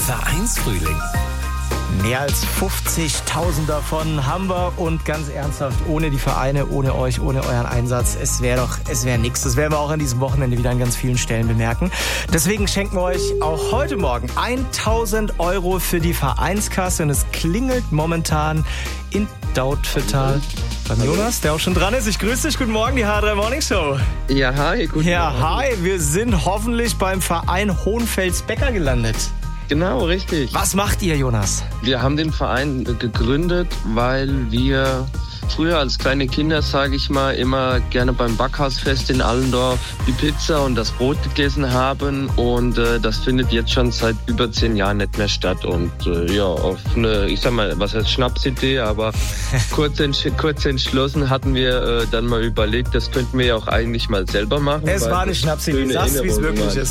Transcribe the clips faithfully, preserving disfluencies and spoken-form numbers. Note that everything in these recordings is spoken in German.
Vereinsfrühling. Mehr als fünfzigtausend davon haben wir und ganz ernsthaft, ohne die Vereine, ohne euch, ohne euren Einsatz, es wäre doch, es wäre nichts. Das werden wir auch an diesem Wochenende wieder an ganz vielen Stellen bemerken. Deswegen schenken wir euch auch heute Morgen tausend Euro für die Vereinskasse und es klingelt momentan in Dautphetal beim Jonas, der auch schon dran ist. Ich grüße dich, guten Morgen, die H drei Morning Show. Ja, hi, guten Ja, Morgen. hi, wir sind hoffentlich beim Verein Hohenfels-Becker gelandet. Genau, richtig. Was macht ihr, Jonas? Wir haben den Verein gegründet, weil wir früher als kleine Kinder, sage ich mal, immer gerne beim Backhausfest in Allendorf die Pizza und das Brot gegessen haben. Und äh, das findet jetzt schon seit über zehn Jahren nicht mehr statt. Und äh, ja, auf eine, ich sag mal, was heißt Schnapsidee, aber kurz, entsch- kurz entschlossen hatten wir äh, dann mal überlegt, das könnten wir ja auch eigentlich mal selber machen. Es weil war eine das Schnapsidee, schöne sagst, wie es Erinnerungen wirklich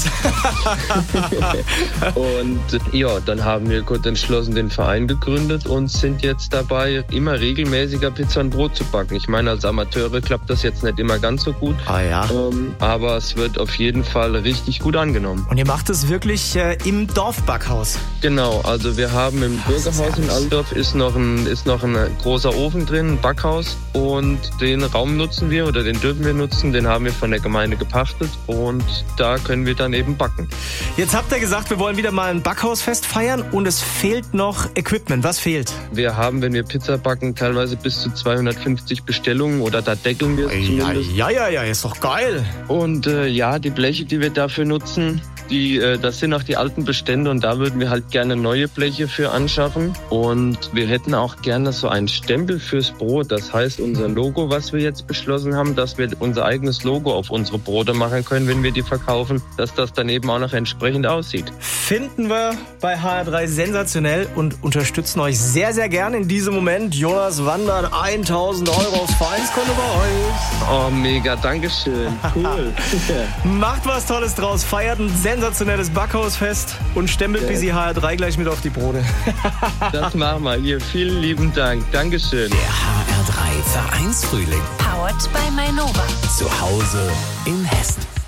waren. ist. Und ja, dann haben wir kurz entschlossen den Verein gegründet und sind jetzt dabei, immer regelmäßiger Pizza und Brot zu backen. Ich meine, als Amateure klappt das jetzt nicht immer ganz so gut, Ah ja. ähm, aber es wird auf jeden Fall richtig gut angenommen. Und ihr macht es wirklich äh, im Dorfbackhaus. Genau, also wir haben im Das ist Bürgerhaus in herrlich. Allendorf ist noch ein ist noch ein großer Ofen drin, ein Backhaus, und den Raum nutzen wir oder den dürfen wir nutzen, den haben wir von der Gemeinde gepachtet und da können wir dann eben backen. Jetzt habt ihr gesagt, wir wollen wieder mal ein Backhausfest feiern und es fehlt noch Equipment. Was fehlt? Wir haben, wenn wir Pizza backen, teilweise bis zu zweihundertfünfzig Bestellungen oder da deckeln wir es zumindest. ja, ja, ja, ist doch geil. Und äh, ja, die Bleche, die wir dafür nutzen, die, äh, das sind auch die alten Bestände und da würden wir halt gerne neue Bleche für anschaffen. Und wir hätten auch gerne so einen Stempel fürs Brot. Das heißt, unser Logo, was wir jetzt beschlossen haben, dass wir unser eigenes Logo auf unsere Brote machen können, wenn wir die verkaufen, dass das dann eben auch noch entsprechend aussieht. Finden wir bei H R drei sensationell und unterstützen euch sehr, sehr gerne in diesem Moment. Jonas wandert tausend Euro aufs Vereinskonto bei euch. Oh, mega, Dankeschön. Cool. Macht was Tolles draus, feiert ein sensationelles Backhausfest und stempelt Ja. bis die H R drei gleich mit auf die Brote. Das machen wir hier. Vielen lieben Dank. Dankeschön. Der H R drei Vereinsfrühling. Powered by Mainova. Zu Hause in Hessen.